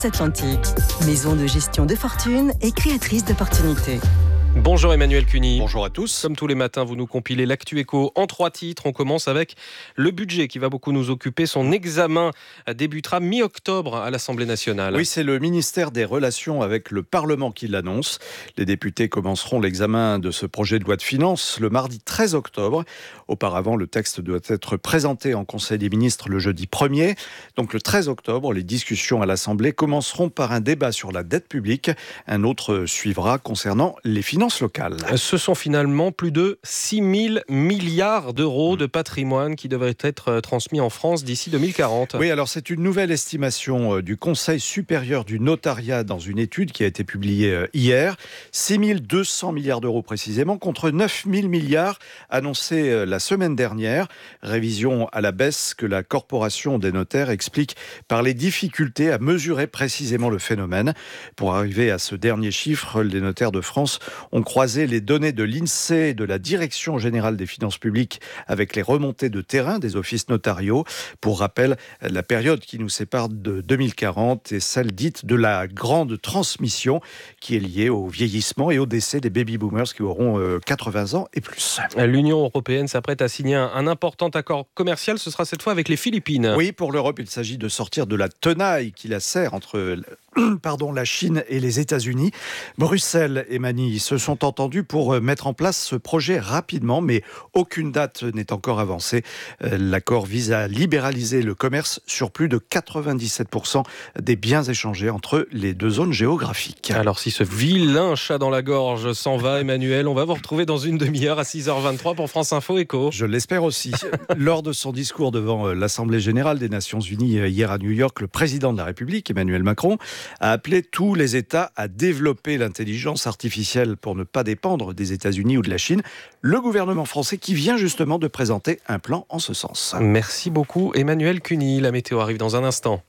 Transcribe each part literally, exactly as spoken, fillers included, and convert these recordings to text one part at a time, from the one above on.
Atlantique, maison de gestion de fortune et créatrice d'opportunités. Bonjour Emmanuel Cuny. Bonjour à tous. Comme tous les matins, vous nous compilez l'actu éco en trois titres. On commence avec le budget qui va beaucoup nous occuper. Son examen débutera mi-octobre à l'Assemblée nationale. Oui, c'est le ministère des Relations avec le Parlement qui l'annonce. Les députés commenceront l'examen de ce projet de loi de finances le mardi treize octobre. Auparavant, le texte doit être présenté en Conseil des ministres le jeudi premier. Donc le treize octobre, les discussions à l'Assemblée commenceront par un débat sur la dette publique. Un autre suivra concernant les finances locales. Ce sont finalement plus de six mille milliards d'euros de patrimoine qui devraient être transmis en France d'ici deux mille quarante. Oui, alors c'est une nouvelle estimation du Conseil supérieur du notariat dans une étude qui a été publiée hier. six mille deux cents milliards d'euros précisément contre neuf mille milliards annoncés la semaine dernière. Révision à la baisse que la Corporation des notaires explique par les difficultés à mesurer précisément le phénomène. Pour arriver à ce dernier chiffre, les notaires de France ont croisé les données de l'INSEE et de la Direction générale des finances publiques avec les remontées de terrain des offices notariaux. Pour rappel, la période qui nous sépare de deux mille quarante est celle dite de la grande transmission qui est liée au vieillissement et au décès des baby-boomers qui auront quatre-vingts ans et plus. L'Union européenne s'apprête à signer un important accord commercial. Ce sera cette fois avec les Philippines. Oui, pour l'Europe, il s'agit de sortir de la tenaille qui la sert entre pardon, la Chine et les États-Unis. Bruxelles et Manille se sont entendus pour mettre en place ce projet rapidement, mais aucune date n'est encore avancée. L'accord vise à libéraliser le commerce sur plus de quatre-vingt-dix-sept pour cent des biens échangés entre les deux zones géographiques. Alors si ce vilain chat dans la gorge s'en va, Emmanuel, on va vous retrouver dans une demi-heure à six heures vingt-trois pour France Info Éco. Je l'espère aussi. Lors de son discours devant l'Assemblée générale des Nations Unies hier à New York, le président de la République, Emmanuel Macron, a appelé tous les États à développer l'intelligence artificielle pour ne pas dépendre des États-Unis ou de la Chine. Le gouvernement français qui vient justement de présenter un plan en ce sens. Merci beaucoup Emmanuel Cuny. La météo arrive dans un instant.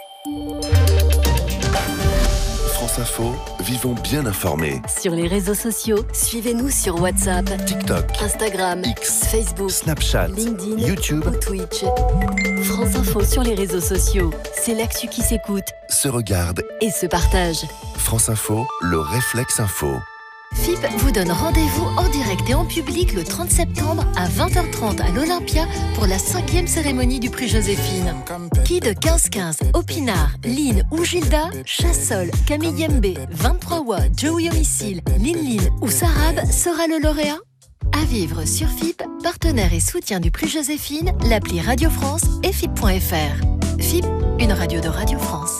France Info, vivons bien informés. Sur les réseaux sociaux, suivez-nous sur WhatsApp, TikTok, Instagram, X, Facebook, Snapchat, LinkedIn, YouTube ou Twitch. France Info sur les réseaux sociaux, c'est l'actu qui s'écoute se regarde. et se partage. France Info, le réflexe info. F I P vous donne rendez-vous en direct et en public le trente septembre à vingt heures trente à l'Olympia pour la cinquième cérémonie du prix Joséphine. Qui de quinze quinze, Opinard, Lynn ou Gilda, Chassol, Camille Yembe, vingt-trois Wa, Joey Homicile, Lynn Lynn ou Sarab sera le lauréat? À vivre sur F I P, partenaire et soutien du prix Joséphine, l'appli Radio France et F I P point F R. F I P, une radio de Radio France.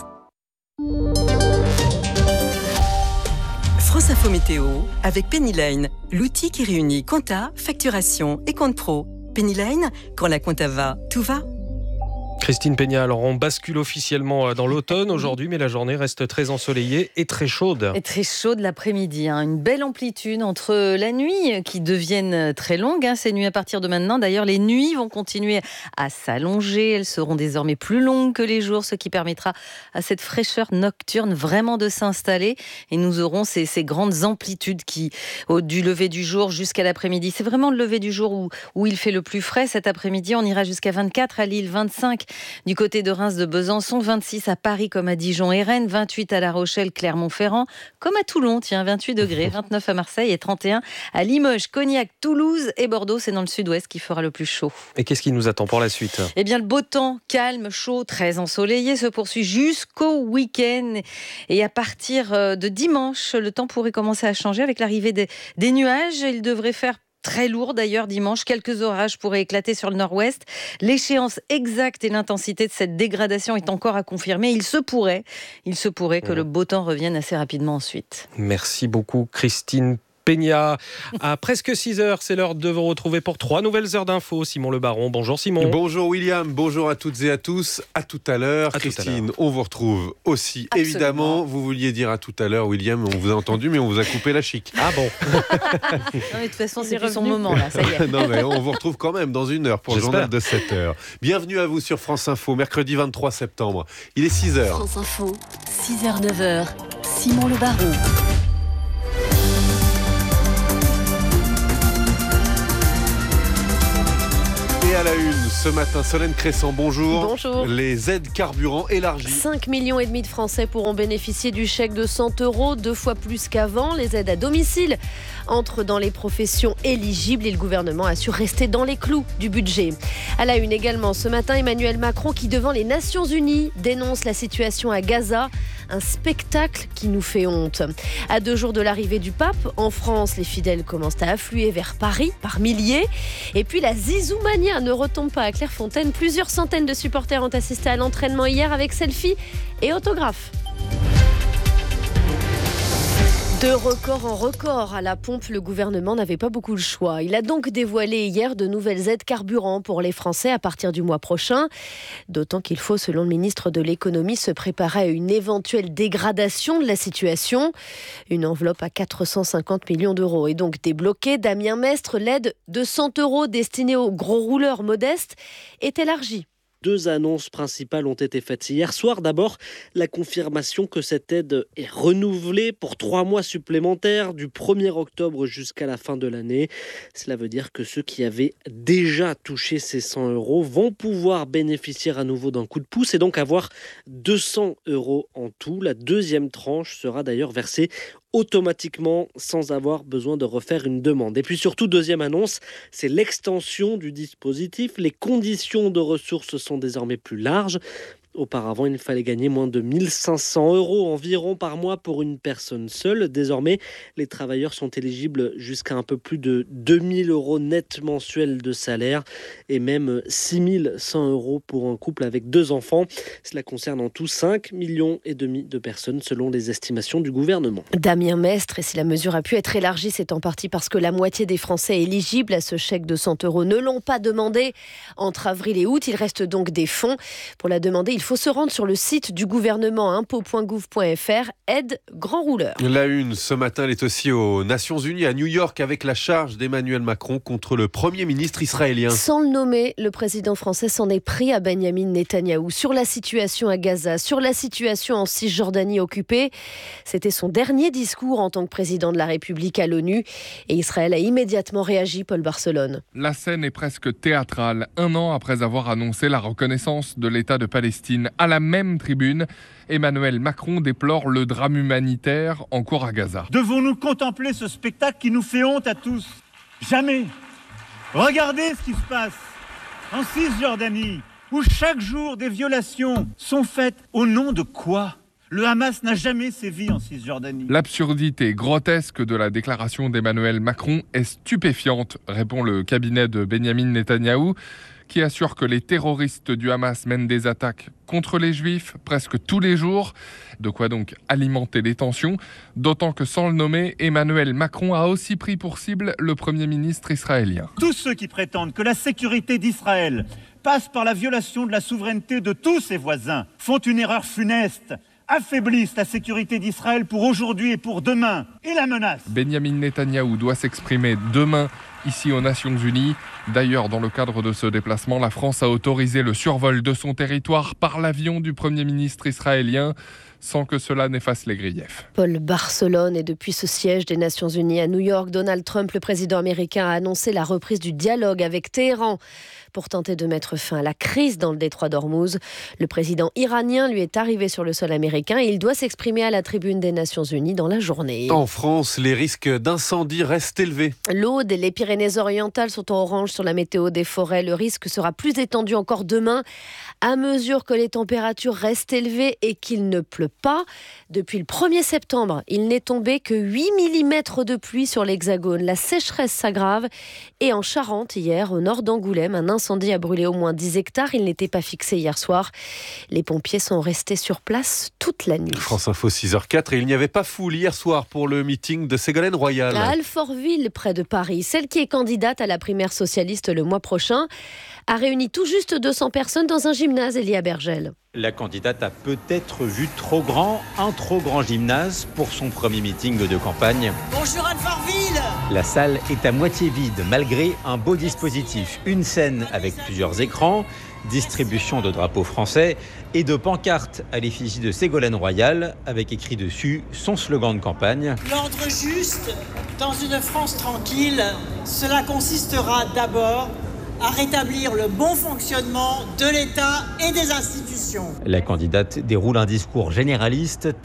France Info Météo avec Pennyline, l'outil qui réunit compta, facturation et compte pro. Pennyline, quand la compta va, tout va. Christine Peña, alors on bascule officiellement dans l'automne aujourd'hui, mais la journée reste très ensoleillée et très chaude. Et très chaude l'après-midi, hein. Une belle amplitude entre la nuit qui deviennent très longues, hein, ces nuits à partir de maintenant. D'ailleurs, les nuits vont continuer à s'allonger, elles seront désormais plus longues que les jours, ce qui permettra à cette fraîcheur nocturne vraiment de s'installer. Et nous aurons ces, ces grandes amplitudes qui, au, du lever du jour jusqu'à l'après-midi. C'est vraiment le lever du jour où, où il fait le plus frais. Cet après-midi, on ira jusqu'à vingt-quatre à Lille, vingt-cinq du côté de Reims, de Besançon, vingt-six à Paris comme à Dijon et Rennes, vingt-huit à La Rochelle, Clermont-Ferrand, comme à Toulon, tiens, vingt-huit degrés, vingt-neuf à Marseille et trente et un à Limoges, Cognac, Toulouse et Bordeaux. C'est dans le sud-ouest qui fera le plus chaud. Et qu'est-ce qui nous attend pour la suite ? Eh bien, le beau temps, calme, chaud, très ensoleillé, se poursuit jusqu'au week-end. Et à partir de dimanche, le temps pourrait commencer à changer avec l'arrivée des, des nuages. Il devrait faire très lourd d'ailleurs dimanche. Quelques orages pourraient éclater sur le nord-ouest. L'échéance exacte et l'intensité de cette dégradation est encore à confirmer. Il se pourrait, il se pourrait que le beau temps revienne assez rapidement ensuite. Merci beaucoup Christine Peña. À presque six heures, c'est l'heure de vous retrouver pour trois nouvelles heures d'infos. Simon Le Baron, bonjour Simon. Bonjour William, bonjour à toutes et à tous. À tout à l'heure. À Christine, tout à l'heure. on vous retrouve aussi. Absolument. Évidemment, vous vouliez dire à tout à l'heure, William, on vous a entendu, mais on vous a coupé la chic. Ah bon. Non, mais de toute façon, c'est plus son moment là, ça y est. Non mais on vous retrouve quand même dans une heure pour J'espère. le journal de sept heures. Bienvenue à vous sur France Info, mercredi vingt-trois septembre. Il est six heures. France Info, six heures neuf heures, Simon Le Baron. Et à la une, ce matin, Solène Crescent, bonjour. Bonjour. Les aides carburant élargies. cinq millions et demi de Français pourront bénéficier du chèque de cent euros, deux fois plus qu'avant. Les aides à domicile entrent dans les professions éligibles et le gouvernement assure rester dans les clous du budget. À la une également, ce matin, Emmanuel Macron qui, devant les Nations Unies, dénonce la situation à Gaza. Un spectacle qui nous fait honte. À deux jours de l'arrivée du pape, en France, les fidèles commencent à affluer vers Paris par milliers. Et puis la Zizoumania ne retombe pas à Clairefontaine. Plusieurs centaines de supporters ont assisté à l'entraînement hier avec selfie et autographes. De record en record, à la pompe, le gouvernement n'avait pas beaucoup le choix. Il a donc dévoilé hier de nouvelles aides carburant pour les Français à partir du mois prochain. D'autant qu'il faut, selon le ministre de l'économie, se préparer à une éventuelle dégradation de la situation. Une enveloppe à quatre cent cinquante millions d'euros est donc débloquée. Damien Mestre, l'aide de cent euros destinée aux gros rouleurs modestes est élargie. Deux annonces principales ont été faites hier soir. D'abord, la confirmation que cette aide est renouvelée pour trois mois supplémentaires du premier octobre jusqu'à la fin de l'année. Cela veut dire que ceux qui avaient déjà touché ces cent euros vont pouvoir bénéficier à nouveau d'un coup de pouce et donc avoir deux cents euros en tout. La deuxième tranche sera d'ailleurs versée automatiquement sans avoir besoin de refaire une demande. Et puis surtout, deuxième annonce, c'est l'extension du dispositif. Les conditions de ressources sont désormais plus larges. Auparavant, il fallait gagner moins de mille cinq cents euros environ par mois pour une personne seule. Désormais, les travailleurs sont éligibles jusqu'à un peu plus de deux mille euros net mensuels de salaire et même six mille cent euros pour un couple avec deux enfants. Cela concerne en tout cinq millions et demi de personnes selon les estimations du gouvernement. Damien Mestre, et si la mesure a pu être élargie, c'est en partie parce que la moitié des Français éligibles à ce chèque de cent euros ne l'ont pas demandé entre avril et août. Il reste donc des fonds. Pour la demander, il faut se rendre sur le site du gouvernement impôts point gouv point f r, aide grand rouleur. La une, ce matin, elle est aussi aux Nations Unies, à New York, avec la charge d'Emmanuel Macron contre le Premier ministre israélien. Sans le nommer, le président français s'en est pris à Benyamin Netanyahou sur la situation à Gaza, sur la situation en Cisjordanie occupée. C'était son dernier discours en tant que président de la République à l'ONU et Israël a immédiatement réagi, Paul Barcelone. La scène est presque théâtrale. Un an après avoir annoncé la reconnaissance de l'État de Palestine, à la même tribune, Emmanuel Macron déplore le drame humanitaire en cours à Gaza. Devons-nous contempler ce spectacle qui nous fait honte à tous ? Jamais. Regardez ce qui se passe en Cisjordanie, où chaque jour des violations sont faites. Au nom de quoi ? Le Hamas n'a jamais sévi en Cisjordanie. L'absurdité grotesque de la déclaration d'Emmanuel Macron est stupéfiante, répond le cabinet de Benyamin Netanyahou, qui assure que les terroristes du Hamas mènent des attaques contre les Juifs presque tous les jours. De quoi donc alimenter les tensions, d'autant que sans le nommer, Emmanuel Macron a aussi pris pour cible le Premier ministre israélien. Tous ceux qui prétendent que la sécurité d'Israël passe par la violation de la souveraineté de tous ses voisins font une erreur funeste, affaiblissent la sécurité d'Israël pour aujourd'hui et pour demain, et la menace. Benyamin Netanyahou doit s'exprimer demain ici aux Nations Unies. D'ailleurs, dans le cadre de ce déplacement, la France a autorisé le survol de son territoire par l'avion du Premier ministre israélien, sans que cela n'efface les griefs. Paul Barcelone, et depuis ce siège des Nations Unies à New York, Donald Trump, le président américain, a annoncé la reprise du dialogue avec Téhéran pour tenter de mettre fin à la crise dans le détroit d'Ormuz. Le président iranien, lui, est arrivé sur le sol américain et il doit s'exprimer à la tribune des Nations Unies dans la journée. En France, les risques d'incendie restent élevés. L'Aude et les Pyrénées-Orientales sont en orange sur la météo des forêts. Le risque sera plus étendu encore demain à mesure que les températures restent élevées et qu'il ne pleut pas. Depuis le premier septembre, il n'est tombé que huit millimètres de pluie sur l'Hexagone. La sécheresse s'aggrave et en Charente, hier, au nord d'Angoulême, un incendie a brûlé au moins dix hectares. Il n'était pas fixé hier soir. Les pompiers sont restés sur place toute la nuit. France Info six heures quatre et il n'y avait pas foule hier soir pour le meeting de Ségolène Royal. À Alfortville, près de Paris, celle qui est candidate à la primaire socialiste le mois prochain, a réuni tout juste deux cents personnes dans un gymnase, Elia Bergel. La candidate a peut-être vu trop grand, un trop grand gymnase pour son premier meeting de campagne. Bonjour Alfortville. La salle est à moitié vide malgré un beau dispositif. Une scène avec plusieurs écrans, distribution de drapeaux français et de pancartes à l'effigie de Ségolène Royal avec écrit dessus son slogan de campagne. L'ordre juste dans une France tranquille, cela consistera d'abord à rétablir le bon fonctionnement de l'État et des institutions. La candidate déroule un discours généraliste